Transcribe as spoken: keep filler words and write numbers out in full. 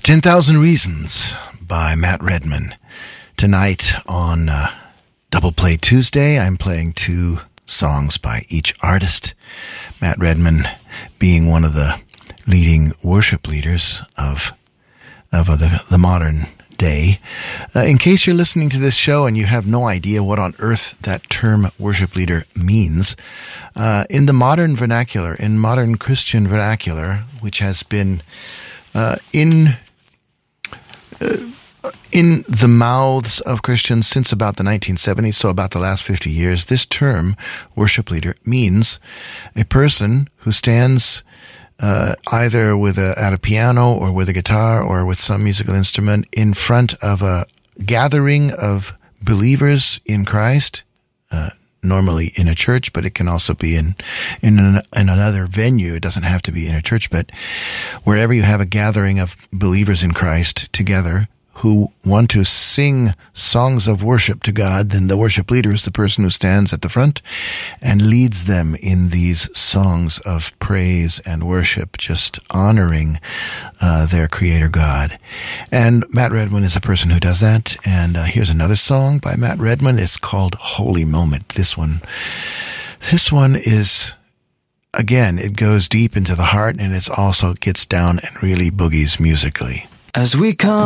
ten thousand Reasons by Matt Redman. Tonight on uh, Double Play Tuesday, I'm playing two songs by each artist. Matt Redman being one of the leading worship leaders of of uh, the, the modern day. Uh, in case you're listening to this show and you have no idea what on earth that term worship leader means, uh, in the modern vernacular, in modern Christian vernacular, which has been uh, in uh, in the mouths of Christians since about the nineteen seventies, so about the last fifty years, this term, worship leader, means a person who stands Uh, either with a, at a piano or with a guitar or with some musical instrument in front of a gathering of believers in Christ, uh, normally in a church, but it can also be in in, an, in another venue. It doesn't have to be in a church, but wherever you have a gathering of believers in Christ together who want to sing songs of worship to God, then the worship leader is the person who stands at the front and leads them in these songs of praise and worship, just honoring uh, their Creator God. And Matt Redman is a person who does that. And uh, here's another song by Matt Redman. It's called Holy Moment. This one, this one is, again, it goes deep into the heart, and it also gets down and really boogies musically. As we come